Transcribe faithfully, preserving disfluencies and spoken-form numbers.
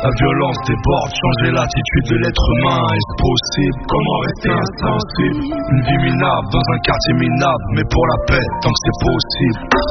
La violence déborde, changer l'attitude de l'être humain. Est-ce possible? Comment rester insensible? Une vie minable dans un quartier minable, mais pour la paix, tant que c'est possible.